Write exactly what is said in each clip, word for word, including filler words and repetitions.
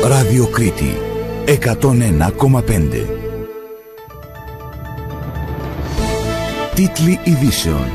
Ράδιο Κρήτη εκατόν ένα κόμμα πέντε. Τίτλοι ειδήσεων.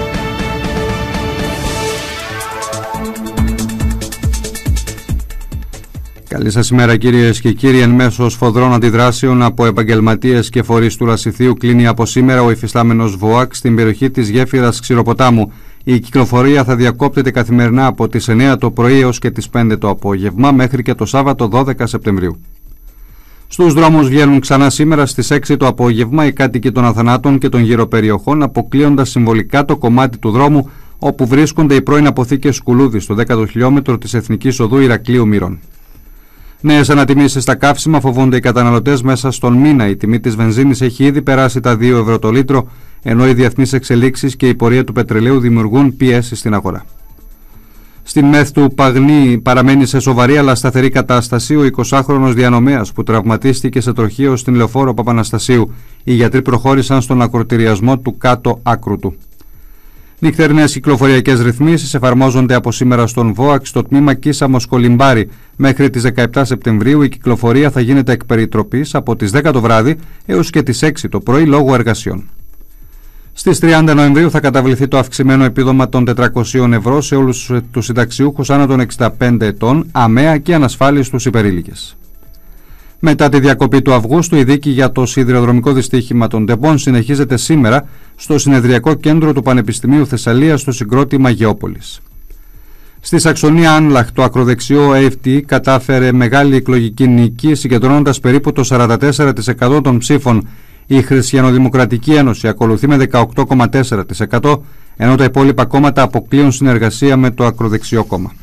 Καλή σας ημέρα κυρίες και κύριοι. Εν μέσω σφοδρών αντιδράσεων από επαγγελματίες και φορείς του Ρασιθείου κλείνει από σήμερα ο υφιστάμενος ΒΟΑΚ στην περιοχή της γέφυρας Ξηροποτάμου. Η κυκλοφορία θα διακόπτεται καθημερινά από τις εννιά το πρωί έως και τις πέντε το απόγευμα μέχρι και το Σάββατο δώδεκα Σεπτεμβρίου. Στους δρόμους βγαίνουν ξανά σήμερα στις έξι το απόγευμα οι κάτοικοι των Αθανάτων και των γύρω περιοχών, αποκλείοντας συμβολικά το κομμάτι του δρόμου όπου βρίσκονται οι πρώην αποθήκες Σκουλούδη στο δέκατο χιλιόμετρο της Εθνικής Οδού Ηρακλείου Μύρων. Νέες ανατιμήσεις στα καύσιμα φοβούνται οι καταναλωτές μέσα στον μήνα. Η τιμή της βενζίνης έχει ήδη περάσει τα δύο ευρώ το λίτρο, ενώ οι διεθνείς εξελίξεις και η πορεία του πετρελαίου δημιουργούν πίεση στην αγορά. Στην ΜΕΘ του Παγνή παραμένει σε σοβαρή αλλά σταθερή κατάσταση ο εικοσάχρονος διανομέας που τραυματίστηκε σε τροχείο στην Λεωφόρο Παπαναστασίου. Οι γιατροί προχώρησαν στον ακροτηριασμό του κάτω άκρου του. Νυχτερινές κυκλοφοριακές ρυθμίσεις εφαρμόζονται από σήμερα στον ΒΟΑΚ στο τμήμα Κίσαμος Κολυμπάρη. Μέχρι τις δεκαεπτά Σεπτεμβρίου η κυκλοφορία θα γίνεται εκ περιτροπής από τις δέκα το βράδυ έως και τις έξι το πρωί λόγω εργασιών. Στις τριάντα Νοεμβρίου θα καταβληθεί το αυξημένο επίδομα των τετρακοσίων ευρώ σε όλους τους συνταξιούχους άνω των εξήντα πέντε ετών, αμαία και ανασφάλιστους υπερήλικες. Μετά τη διακοπή του Αυγούστου, η δίκη για το σιδηροδρομικό δυστύχημα των Τεμπών συνεχίζεται σήμερα στο συνεδριακό κέντρο του Πανεπιστημίου Θεσσαλίας στο συγκρότημα Γεώπολης. Στη Σαξονία Άνλαχ, το ακροδεξιό έι εφ τι κατάφερε μεγάλη εκλογική νίκη, συγκεντρώνοντας περίπου το σαράντα τέσσερα τοις εκατό των ψήφων. Η Χριστιανοδημοκρατική Ένωση ακολουθεί με δεκαοκτώ κόμμα τέσσερα τοις εκατό, ενώ τα υπόλοιπα κόμματα αποκλείουν συνεργασία με το ακροδεξιό κόμμα.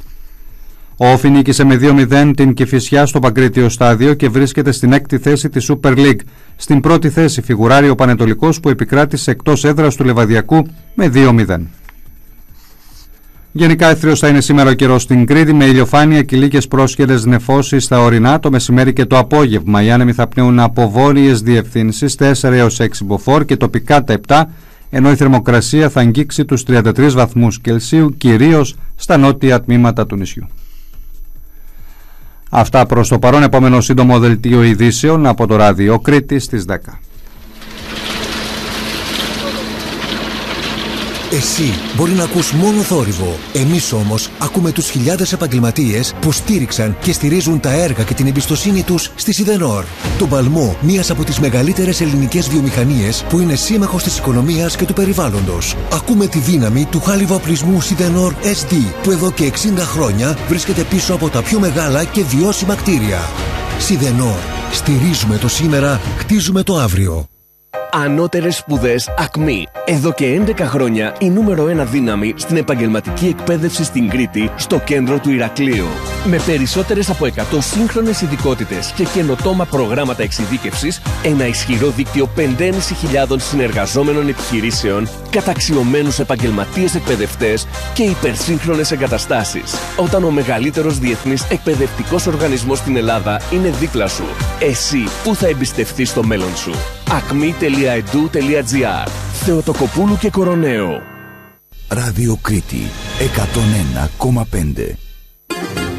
Ο Όφι νίκησε με δύο μηδέν την Κηφισιά στο Παγκρίτιο στάδιο και βρίσκεται στην έκτη θέση της Super League. Στην πρώτη θέση φιγουράρει ο Πανετολικός που επικράτησε εκτός έδρας του Λεβαδιακού με δύο μηδέν. Γενικά έθριος θα είναι σήμερα ο καιρός στην Κρήτη με ηλιοφάνεια και λίγες πρόσχερες νεφώσεις στα ορεινά το μεσημέρι και το απόγευμα. Οι άνεμοι θα πνέουν από βόρειες διευθύνσεις τέσσερα έως έξι μποφόρ και τοπικά τα επτά, ενώ η θερμοκρασία θα αγγίξει τους τριάντα τρεις βαθμούς Κελσίου κυρίως στα νότια τμήματα του νησιού. Αυτά προς το παρόν. Επόμενο σύντομο δελτίο ειδήσεων από το Ράδιο Κρήτη στις δέκα. Εσύ μπορεί να ακούς μόνο θόρυβο. Εμείς όμως ακούμε τους χιλιάδες επαγγελματίες που στήριξαν και στηρίζουν τα έργα και την εμπιστοσύνη τους στη Σιδενόρ. Τον παλμό μιας από τις μεγαλύτερες ελληνικές βιομηχανίες που είναι σύμμαχος της οικονομίας και του περιβάλλοντος. Ακούμε τη δύναμη του χάλιβα οπλισμού Σιδενόρ ες ντι που εδώ και εξήντα χρόνια βρίσκεται πίσω από τα πιο μεγάλα και βιώσιμα κτίρια. Σιδενόρ. Στηρίζουμε το σήμερα, χτίζουμε το αύριο. Ανώτερες σπουδές ΑΚΜΗ. Εδώ και έντεκα χρόνια η νούμερο ένα δύναμη στην επαγγελματική εκπαίδευση στην Κρήτη, στο κέντρο του Ηρακλείου. Με περισσότερες από εκατό σύγχρονες ειδικότητες και καινοτόμα προγράμματα εξειδίκευσης, ένα ισχυρό δίκτυο πέντε χιλιάδες πεντακόσιων συνεργαζόμενων επιχειρήσεων, καταξιωμένους επαγγελματίες εκπαιδευτές και υπερσύγχρονες εγκαταστάσεις. Όταν ο μεγαλύτερος διεθνής εκπαιδευτικός οργανισμός στην Ελλάδα είναι δίπλα σου, εσύ πού θα εμπιστευτείς το μέλλον σου? ακμή τελεία ι ντι γιου τελεία τζι άρ. Θεοτοκοπούλου και Κοροναίο. Ράδιο Κρήτη εκατόν ένα κόμμα πέντε.